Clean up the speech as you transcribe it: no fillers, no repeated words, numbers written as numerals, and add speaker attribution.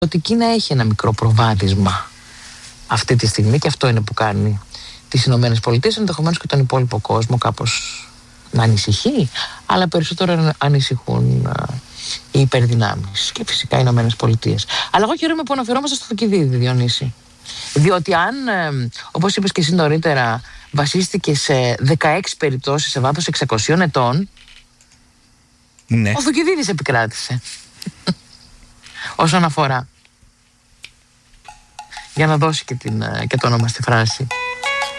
Speaker 1: ότι η Κίνα έχει ένα μικρό προβάδισμα αυτή τη στιγμή και αυτό είναι που κάνει τις Ηνωμένες Πολιτείες, ενδεχομένως και τον υπόλοιπο κόσμο κάπως να ανησυχεί, αλλά περισσότερο ανησυχούν οι υπερδυνάμεις και φυσικά οι Ηνωμένες Πολιτείες. Αλλά εγώ χαίρομαι που αναφερόμαστε στο Θουκυδίδη, Διονύση. Διότι αν, όπως είπες και εσύ νωρίτερα, βασίστηκε σε 16 περιπτώσεις σε βάθος 600 ετών, ναι, ο Θουκυδίδης επικράτησε. Όσον αφορά. Για να δώσει και το όνομα στη φράση.